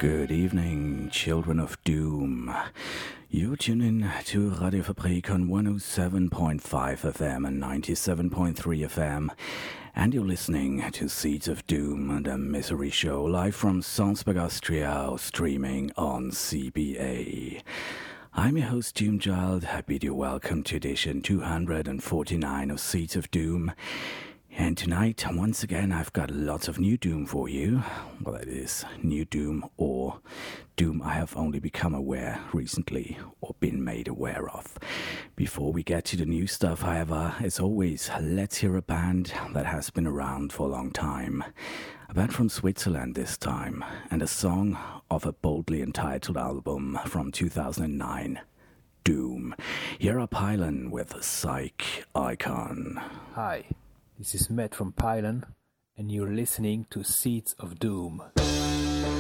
Good evening, children of doom. You tune in to Radio Fabrik on 107.5 FM and 97.3 FM, and you're listening to Seeds of Doom, the Misery Show, live from Salzburg, Austria, streaming on CBA. I'm your host, Doomchild. I bid you welcome to edition 249 of Seeds of Doom. And tonight, once again, I've got lots of new Doom for you. Well, that is new Doom or Doom I have only become aware recently or been made aware of. Before we get to the new stuff, however, as always, let's hear a band that has been around for a long time. A band from Switzerland this time, and a song of a boldly entitled album from 2009, Doom. Here are Pylon with Psych Icon. Hi. This is Matt from Pylon, and you're listening to Seeds of Doom.